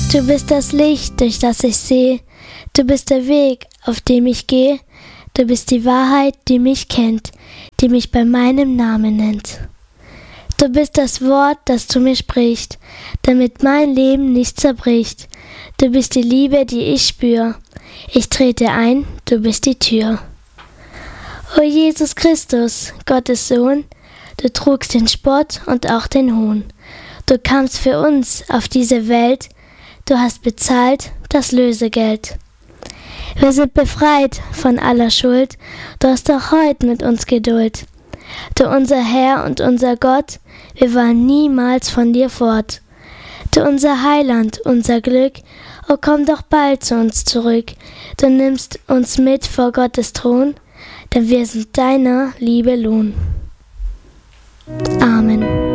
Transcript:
Du bist das Licht, durch das ich sehe. Du bist der Weg, auf dem ich gehe. Du bist die Wahrheit, die mich kennt, die mich bei meinem Namen nennt. Du bist das Wort, das zu mir spricht, damit mein Leben nicht zerbricht. Du bist die Liebe, die ich spür. Ich trete ein, du bist die Tür. O Jesus Christus, Gottes Sohn, du trugst den Spott und auch den Hohn. Du kamst für uns auf diese Welt, du hast bezahlt das Lösegeld. Wir sind befreit von aller Schuld, du hast auch heute mit uns Geduld. Du unser Herr und unser Gott, wir wollen niemals von dir fort. Du unser Heiland, unser Glück, oh komm doch bald zu uns zurück. Du nimmst uns mit vor Gottes Thron, denn wir sind deiner Liebe Lohn. Amen.